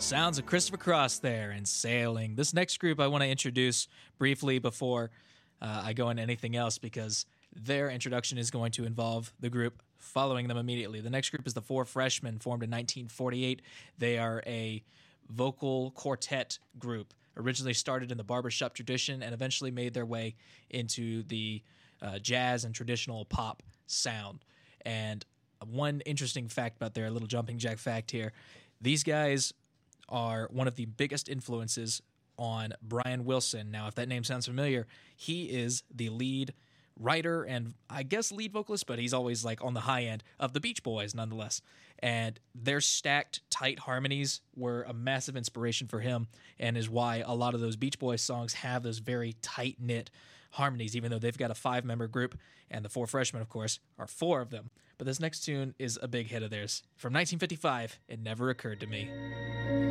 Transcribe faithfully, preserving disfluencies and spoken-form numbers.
Sounds of Christopher Cross there and Sailing. This next group I want to introduce briefly before uh, I go into anything else, because their introduction is going to involve the group following them immediately. The next group is the Four Freshmen, formed in nineteen forty-eight. They are a vocal quartet group, originally started in the barbershop tradition and eventually made their way into the uh, jazz and traditional pop sound. And one interesting fact about their little jumping jack fact here, these guys are one of the biggest influences on Brian Wilson. Now, if that name sounds familiar, he is the lead writer and I guess lead vocalist, but he's always like on the high end of the Beach Boys nonetheless. And their stacked, tight harmonies were a massive inspiration for him, and is why a lot of those Beach Boys songs have those very tight-knit harmonies, even though they've got a five-member group, and the Four Freshmen, of course, are four of them. But this next tune is a big hit of theirs. From nineteen fifty-five, It Never Occurred to Me.